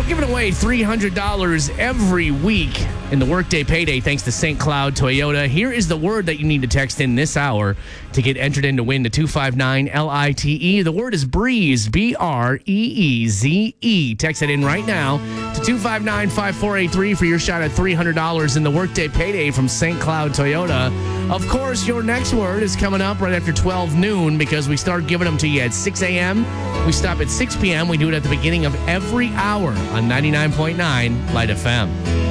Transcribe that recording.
giving away $300 every week in the Workday Payday thanks to St. Cloud Toyota. Here is the word that you need to text in this hour to get entered in to win the 259-LITE. The word is breeze, BREEZE. Text it in right now to 259-5483 for your shot at $300 in the Workday Payday from St. Cloud Toyota. Of course, your next word is coming up right after 12 noon because we start giving them to you at 6 a.m. We stop at 6 p.m. We do it at the beginning of every hour on 99.9 Light FM.